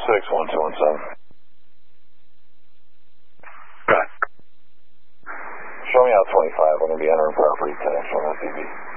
1217. Got it. Show me out 25. I'm going to be entering property connection on SCV.